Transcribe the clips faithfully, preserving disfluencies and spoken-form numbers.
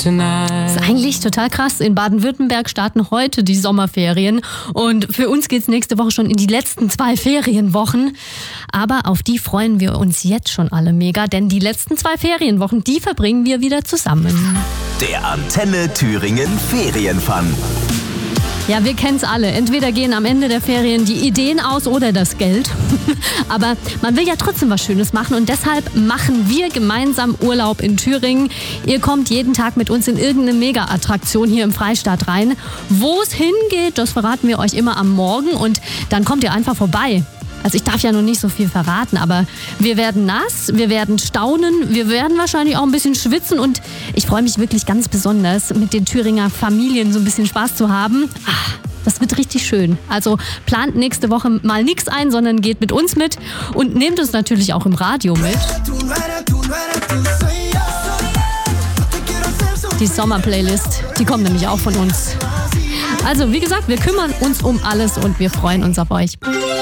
tonight. Das ist eigentlich total krass. In Baden-Württemberg starten heute die Sommerferien und für uns geht's nächste Woche schon in die letzten zwei Ferienwochen. Aber auf die freuen wir uns jetzt schon alle mega, denn die letzten zwei Ferienwochen, die verbringen wir wieder zusammen. Der Antenne Thüringen Ferienfun. Ja, wir kennen's alle. Entweder gehen am Ende der Ferien die Ideen aus oder das Geld. Aber man will ja trotzdem was Schönes machen und deshalb machen wir gemeinsam Urlaub in Thüringen. Ihr kommt jeden Tag mit uns in irgendeine Mega-Attraktion hier im Freistaat rein. Wo es hingeht, das verraten wir euch immer am Morgen und dann kommt ihr einfach vorbei. Also ich darf ja noch nicht so viel verraten, aber wir werden nass, wir werden staunen, wir werden wahrscheinlich auch ein bisschen schwitzen und ich freue mich wirklich ganz besonders, mit den Thüringer Familien so ein bisschen Spaß zu haben. Ach, das wird richtig schön. Also plant nächste Woche mal nichts ein, sondern geht mit uns mit und nehmt uns natürlich auch im Radio mit. Die Sommerplaylist, die kommt nämlich auch von uns. Also wie gesagt, wir kümmern uns um alles und wir freuen uns auf euch.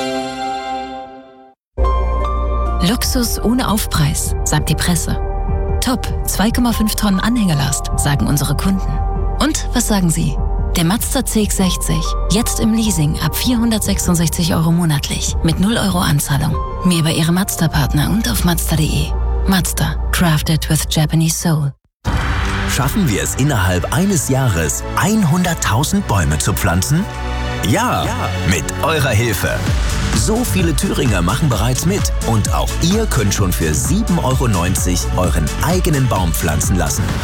Luxus ohne Aufpreis, sagt die Presse. Top, zwei Komma fünf Tonnen Anhängerlast, sagen unsere Kunden. Und was sagen Sie? Der Mazda C X sechzig, jetzt im Leasing ab vierhundertsechsundsechzig Euro monatlich, mit null Euro Anzahlung. Mehr bei Ihrem Mazda-Partner und auf mazda punkt de. Mazda, crafted with Japanese soul. Schaffen wir es innerhalb eines Jahres, hunderttausend Bäume zu pflanzen? Ja, ja, mit eurer Hilfe. So viele Thüringer machen bereits mit und auch ihr könnt schon für sieben Euro neunzig euren eigenen Baum pflanzen lassen.